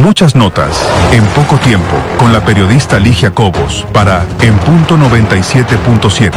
Muchas notas, en poco tiempo, con la periodista Ligia Cobos, para En Punto 97.7.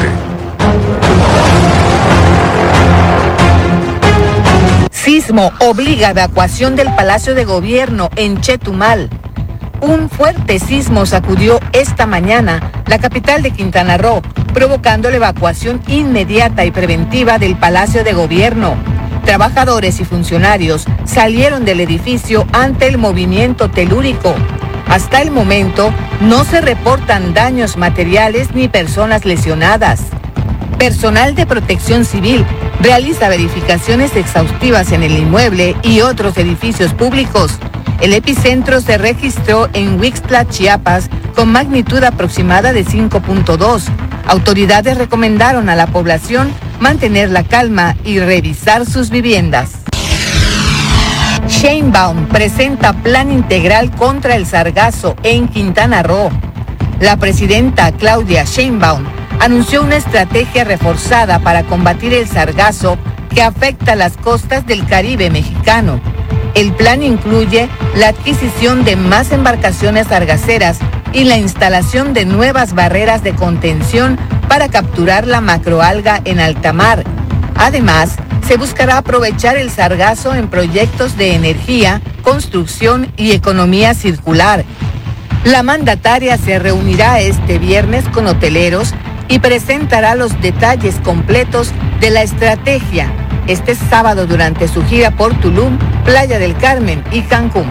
Sismo obliga a evacuación del Palacio de Gobierno en Chetumal. Un fuerte sismo sacudió esta mañana la capital de Quintana Roo, provocando la evacuación inmediata y preventiva del Palacio de Gobierno. Trabajadores y funcionarios salieron del edificio ante el movimiento telúrico. Hasta el momento no se reportan daños materiales ni personas lesionadas. Personal de Protección Civil realiza verificaciones exhaustivas en el inmueble y otros edificios públicos. El epicentro se registró en Huixtla, Chiapas, con magnitud aproximada de 5.2. Autoridades recomendaron a la población mantener la calma y revisar sus viviendas. Sheinbaum presenta plan integral contra el sargazo en Quintana Roo. La presidenta Claudia Sheinbaum anunció una estrategia reforzada para combatir el sargazo que afecta las costas del Caribe mexicano. El plan incluye la adquisición de más embarcaciones sargaceras y la instalación de nuevas barreras de contención para capturar la macroalga en alta mar. Además, se buscará aprovechar el sargazo en proyectos de energía, construcción y economía circular. La mandataria se reunirá este viernes con hoteleros y presentará los detalles completos de la estrategia este sábado durante su gira por Tulum, Playa del Carmen y Cancún.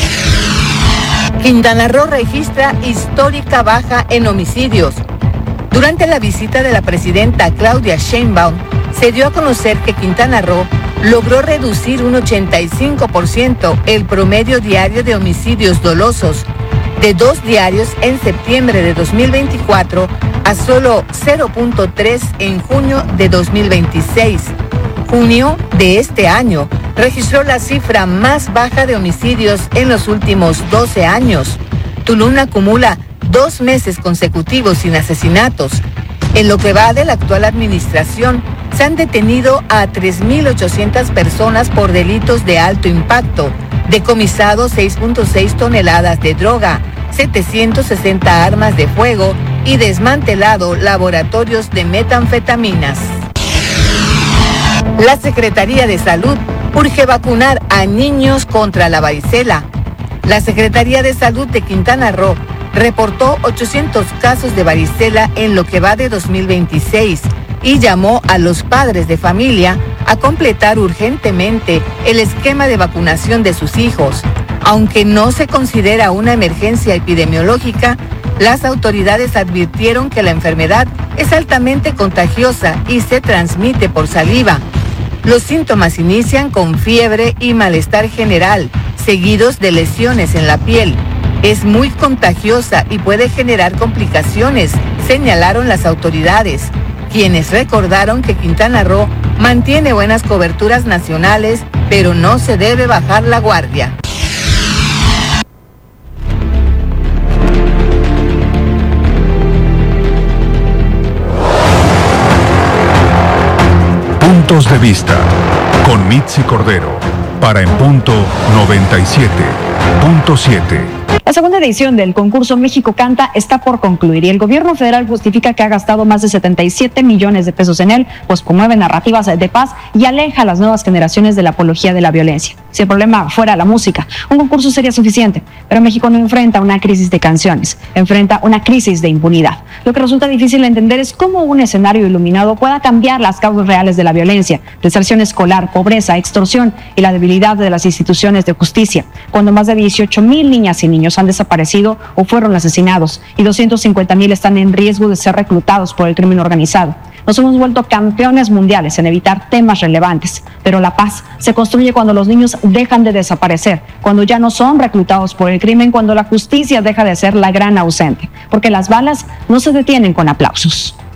Quintana Roo registra histórica baja en homicidios. Durante la visita de la presidenta Claudia Sheinbaum, se dio a conocer que Quintana Roo logró reducir un 85% el promedio diario de homicidios dolosos, de 2 diarios en septiembre de 2024 a solo 0.3 en junio de 2026. Junio de este año registró la cifra más baja de homicidios en los últimos 12 años. Tulum acumula 2 meses consecutivos sin asesinatos. En lo que va de la actual administración, se han detenido a 3.800 personas por delitos de alto impacto, decomisado 6.6 toneladas de droga, 760 armas de fuego y desmantelado laboratorios de metanfetaminas. La Secretaría de Salud urge vacunar a niños contra la varicela. La Secretaría de Salud de Quintana Roo reportó 800 casos de varicela en lo que va de 2026 y llamó a los padres de familia a completar urgentemente el esquema de vacunación de sus hijos. Aunque no se considera una emergencia epidemiológica, las autoridades advirtieron que la enfermedad es altamente contagiosa y se transmite por saliva. Los síntomas inician con fiebre y malestar general, seguidos de lesiones en la piel. Es muy contagiosa y puede generar complicaciones, señalaron las autoridades, quienes recordaron que Quintana Roo mantiene buenas coberturas nacionales, pero no se debe bajar la guardia. Puntos de vista con Mitzi Cordero para En Punto 97.7. La segunda edición del concurso México Canta está por concluir y el gobierno federal justifica que ha gastado más de 77 millones de pesos en él, pues promueve narrativas de paz y aleja a las nuevas generaciones de la apología de la violencia. Si el problema fuera la música, un concurso sería suficiente, pero México no enfrenta una crisis de canciones, enfrenta una crisis de impunidad. Lo que resulta difícil de entender es cómo un escenario iluminado pueda cambiar las causas reales de la violencia, deserción escolar, pobreza, extorsión y la debilidad de las instituciones de justicia, cuando más de 18,000 niñas y niños han desaparecido o fueron asesinados y 250,000 están en riesgo de ser reclutados por el crimen organizado. Nos hemos vuelto campeones mundiales en evitar temas relevantes, pero la paz se construye cuando los niños dejan de desaparecer, cuando ya no son reclutados por el crimen, cuando la justicia deja de ser la gran ausente, porque las balas no se detienen con aplausos.